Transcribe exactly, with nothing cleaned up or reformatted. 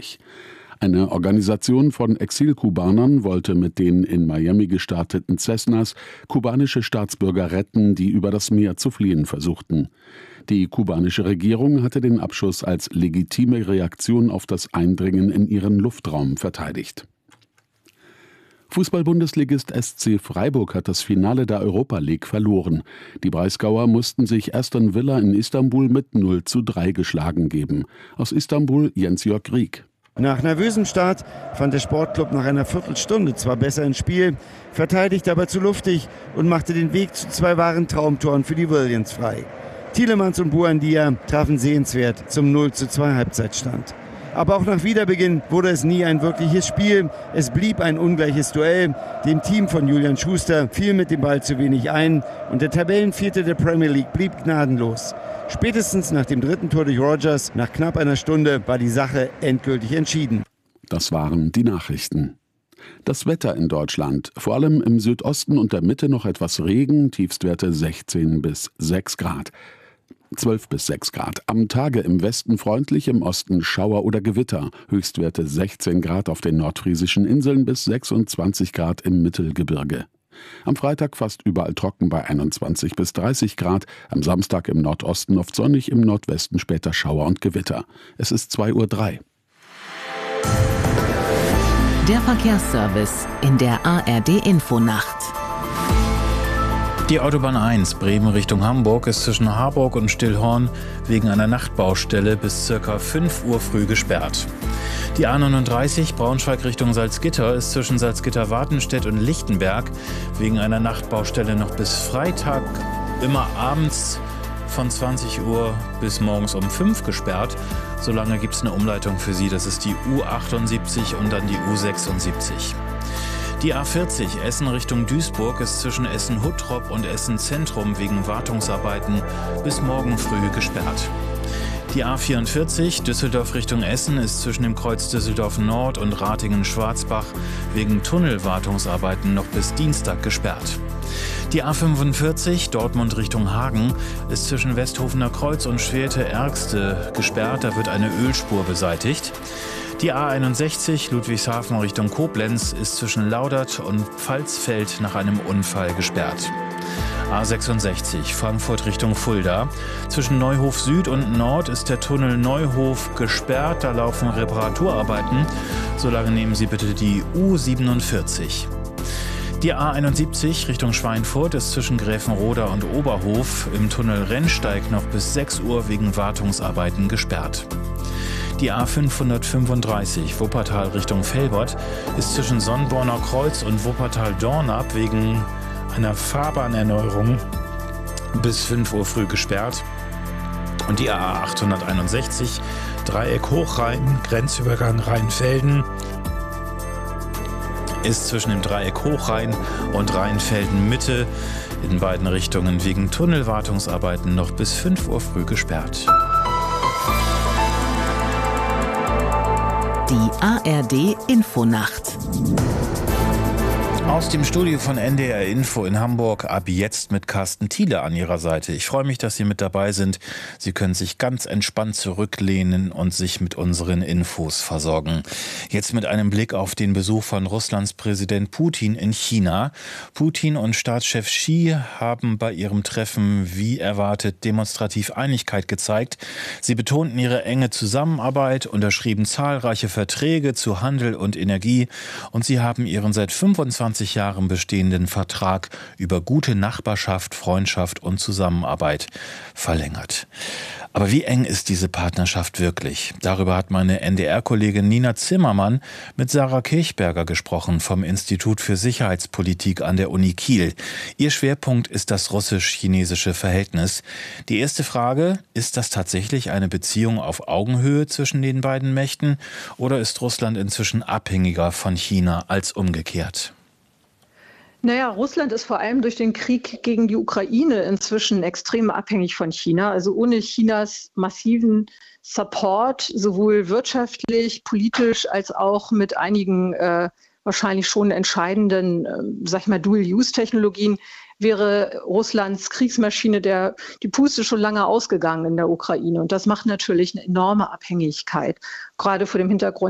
möglich. Eine Organisation von Exilkubanern wollte mit den in Miami gestarteten Cessnas kubanische Staatsbürger retten, die über das Meer zu fliehen versuchten. Die kubanische Regierung hatte den Abschuss als legitime Reaktion auf das Eindringen in ihren Luftraum verteidigt. Fußball-Bundesligist S C Freiburg hat das Finale der Europa League verloren. Die Breisgauer mussten sich Aston Villa in Istanbul mit null zu drei geschlagen geben. Aus Istanbul Jens-Jörg Rieck. Nach nervösem Start fand der Sportclub nach einer Viertelstunde zwar besser ins Spiel, verteidigte aber zu luftig und machte den Weg zu zwei wahren Traumtoren für die Williams frei. Tielemans und Buendia trafen sehenswert zum null zu zwei Halbzeitstand. Aber auch nach Wiederbeginn wurde es nie ein wirkliches Spiel. Es blieb ein ungleiches Duell. Dem Team von Julian Schuster fiel mit dem Ball zu wenig ein und der Tabellenvierte der Premier League blieb gnadenlos. Spätestens nach dem dritten Tor durch Rodgers, nach knapp einer Stunde, war die Sache endgültig entschieden. Das waren die Nachrichten. Das Wetter in Deutschland, vor allem im Südosten und der Mitte noch etwas Regen, Tiefstwerte sechzehn bis sechs Grad. zwölf bis sechs Grad. Am Tage im Westen freundlich, im Osten Schauer oder Gewitter. Höchstwerte sechzehn Grad auf den nordfriesischen Inseln bis sechsundzwanzig Grad im Mittelgebirge. Am Freitag fast überall trocken bei einundzwanzig bis dreißig Grad. Am Samstag im Nordosten oft sonnig, im Nordwesten später Schauer und Gewitter. Es ist zwei Uhr drei. Der Verkehrsservice in der A R D-Infonacht. Die Autobahn eins Bremen Richtung Hamburg ist zwischen Harburg und Stillhorn wegen einer Nachtbaustelle bis ca. fünf Uhr früh gesperrt. Die A neununddreißig Braunschweig Richtung Salzgitter ist zwischen Salzgitter-Wartenstedt und Lichtenberg wegen einer Nachtbaustelle noch bis Freitag immer abends von zwanzig Uhr bis morgens um fünf gesperrt. Solange gibt es eine Umleitung für Sie, das ist die U achtundsiebzig und dann die U sechsundsiebzig. Die A vierzig Essen Richtung Duisburg ist zwischen Essen-Huttrop und Essen-Zentrum wegen Wartungsarbeiten bis morgen früh gesperrt. Die A vierundvierzig Düsseldorf Richtung Essen ist zwischen dem Kreuz Düsseldorf Nord und Ratingen-Schwarzbach wegen Tunnelwartungsarbeiten noch bis Dienstag gesperrt. Die A fünfundvierzig Dortmund Richtung Hagen ist zwischen Westhofener Kreuz und Schwerte-Ergste gesperrt, da wird eine Ölspur beseitigt. Die A einundsechzig Ludwigshafen Richtung Koblenz ist zwischen Laudert und Pfalzfeld nach einem Unfall gesperrt. A sechsundsechzig Frankfurt Richtung Fulda. Zwischen Neuhof Süd und Nord ist der Tunnel Neuhof gesperrt, da laufen Reparaturarbeiten. Solange nehmen Sie bitte die U siebenundvierzig. Die A einundsiebzig Richtung Schweinfurt ist zwischen Gräfenroda und Oberhof im Tunnel Rennsteig noch bis sechs Uhr wegen Wartungsarbeiten gesperrt. Die A fünfhundertfünfunddreißig Wuppertal Richtung Velbert ist zwischen Sonnborner Kreuz und Wuppertal-Dornap wegen einer Fahrbahnerneuerung bis fünf Uhr früh gesperrt. Und die A achthunderteinundsechzig Dreieck Hochrhein, Grenzübergang Rheinfelden, ist zwischen dem Dreieck Hochrhein und Rheinfelden Mitte in beiden Richtungen wegen Tunnelwartungsarbeiten noch bis fünf Uhr früh gesperrt. Die A R D-Infonacht. Aus dem Studio von N D R Info in Hamburg ab jetzt mit Carsten Thiele an Ihrer Seite. Ich freue mich, dass Sie mit dabei sind. Sie können sich ganz entspannt zurücklehnen und sich mit unseren Infos versorgen. Jetzt mit einem Blick auf den Besuch von Russlands Präsident Putin in China. Putin und Staatschef Xi haben bei ihrem Treffen wie erwartet demonstrativ Einigkeit gezeigt. Sie betonten ihre enge Zusammenarbeit, unterschrieben zahlreiche Verträge zu Handel und Energie und sie haben ihren seit fünfundzwanzig Jahren bestehenden Vertrag über gute Nachbarschaft, Freundschaft und Zusammenarbeit verlängert. Aber wie eng ist diese Partnerschaft wirklich? Darüber hat meine N D R-Kollegin Nina Zimmermann mit Sarah Kirchberger gesprochen vom Institut für Sicherheitspolitik an der Uni Kiel. Ihr Schwerpunkt ist das russisch-chinesische Verhältnis. Die erste Frage, ist das tatsächlich eine Beziehung auf Augenhöhe zwischen den beiden Mächten oder ist Russland inzwischen abhängiger von China als umgekehrt? Naja, Russland ist vor allem durch den Krieg gegen die Ukraine inzwischen extrem abhängig von China. Also ohne Chinas massiven Support, sowohl wirtschaftlich, politisch als auch mit einigen äh, wahrscheinlich schon entscheidenden, äh, sag ich mal, Dual-Use-Technologien, wäre Russlands Kriegsmaschine der, die Puste schon lange ausgegangen in der Ukraine. Und das macht natürlich eine enorme Abhängigkeit, gerade vor dem Hintergrund